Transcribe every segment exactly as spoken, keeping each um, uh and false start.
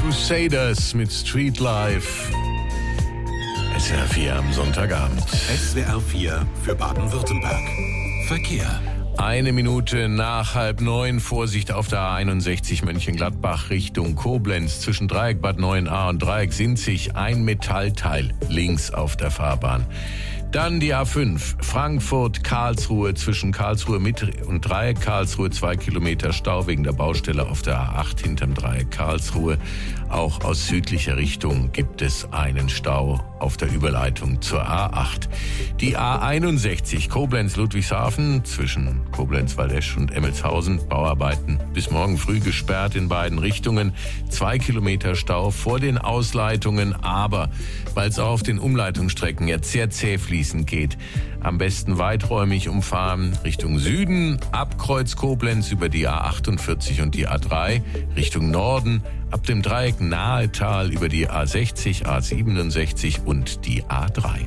Crusaders mit Street Life. S W R vier am Sonntagabend. S W R vier für Baden-Württemberg. Verkehr. Eine Minute nach halb neun. Vorsicht auf der A einundsechzig Mönchengladbach Richtung Koblenz. Zwischen Dreieck Bad Neuenahr und Dreieck Sinzig ein Metallteil links auf der Fahrbahn. Dann die A fünf, Frankfurt-Karlsruhe zwischen Karlsruhe Mitte und Dreieck Karlsruhe, zwei Kilometer Stau wegen der Baustelle auf der A acht hinterm Dreieck Karlsruhe. Auch aus südlicher Richtung gibt es einen Stau auf der Überleitung zur A acht. Die A einundsechzig Koblenz-Ludwigshafen zwischen Koblenz-Waldesch und Emmelshausen, Bauarbeiten bis morgen früh gesperrt in beiden Richtungen. Zwei Kilometer Stau vor den Ausleitungen, aber weil es auch auf den Umleitungsstrecken jetzt sehr zäh fließend geht, am besten weiträumig umfahren Richtung Süden, ab Kreuz Koblenz über die A achtundvierzig und die A drei, Richtung Norden, ab dem Dreieck Nahetal über die A sechzig, A siebenundsechzig und die A drei.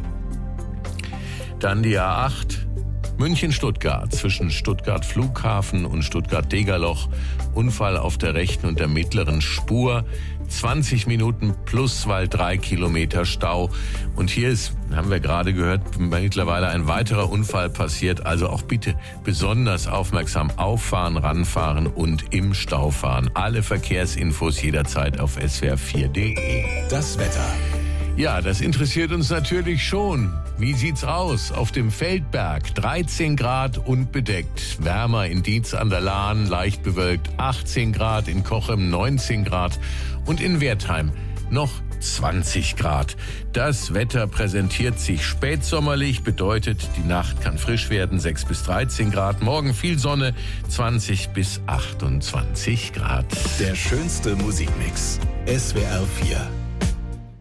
Dann die A acht, München-Stuttgart zwischen Stuttgart Flughafen und Stuttgart-Degerloch, Unfall auf der rechten und der mittleren Spur, zwanzig Minuten plus, weil drei Kilometer Stau. Und hier ist, haben wir gerade gehört, mittlerweile ein weiterer Unfall passiert. Also auch bitte besonders aufmerksam auffahren, ranfahren und im Stau fahren. Alle Verkehrsinfos jederzeit auf S W R vier Punkt de. Das Wetter. Ja, das interessiert uns natürlich schon. Wie sieht's aus? Auf dem Feldberg dreizehn Grad und bedeckt. Wärmer in Dietz an der Lahn, leicht bewölkt achtzehn Grad, in Cochem neunzehn Grad und in Wertheim noch zwanzig Grad. Das Wetter präsentiert sich spätsommerlich, bedeutet, die Nacht kann frisch werden, sechs bis dreizehn Grad. Morgen viel Sonne, zwanzig bis achtundzwanzig Grad. Der schönste Musikmix. S W R vier.